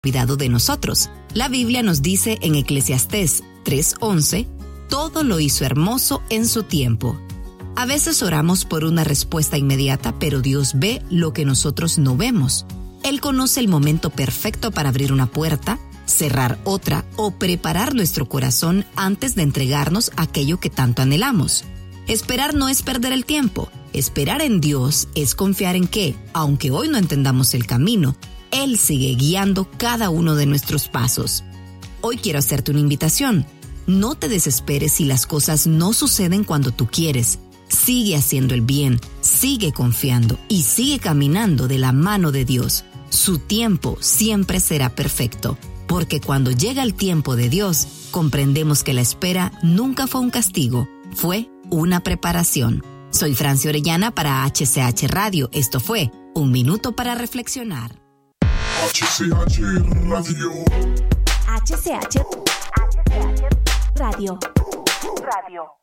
cuidado de nosotros. La Biblia nos dice en Eclesiastés 3:11, todo lo hizo hermoso en su tiempo. A veces oramos por una respuesta inmediata, pero Dios ve lo que nosotros no vemos. Él conoce el momento perfecto para abrir una puerta, cerrar otra o preparar nuestro corazón antes de entregarnos aquello que tanto anhelamos. Esperar no es perder el tiempo. Esperar en Dios es confiar en que, aunque hoy no entendamos el camino, Él sigue guiando cada uno de nuestros pasos. Hoy quiero hacerte una invitación. No te desesperes si las cosas no suceden cuando tú quieres. Sigue haciendo el bien, sigue confiando y sigue caminando de la mano de Dios. Su tiempo siempre será perfecto, porque cuando llega el tiempo de Dios, comprendemos que la espera nunca fue un castigo, fue una preparación. Soy Francia Orellana para HCH Radio. Esto fue Un Minuto para Reflexionar. HCH Radio. HCH Radio.